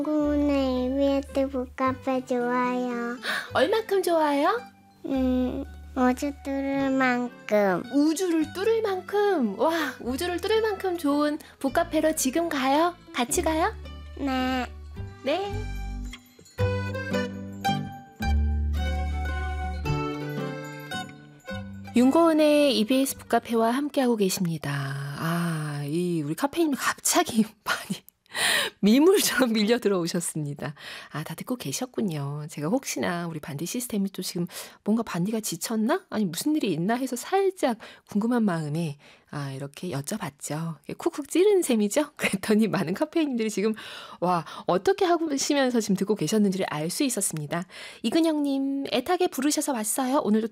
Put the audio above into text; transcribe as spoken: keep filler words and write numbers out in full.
윤고은의 이비에스 북카페 좋아요. 얼만큼 좋아요? 음, 어제 들을 만큼. 우주를 뚫을 만큼. 와, 우주를 뚫을 만큼 좋은 북카페로 지금 가요? 같이 가요? 네. 네. 윤고은의 이비에스 북카페와 함께하고 계십니다. 아, 이 우리 카페인이 갑자기 많이 밀물처럼 밀려 들어오셨습니다. 아, 다 듣고 계셨군요. 제가 혹시나 우리 반디 시스템이 또 지금 뭔가 반디가 지쳤나? 아니, 무슨 일이 있나 해서 살짝 궁금한 마음에 아, 이렇게 여쭤봤죠. 쿡쿡 찌르는 셈이죠? 그랬더니 많은 카페인님들이 지금 와, 어떻게 하시면서 지금 듣고 계셨는지를 알 수 있었습니다. 이근영님, 애타게 부르셔서 왔어요. 오늘도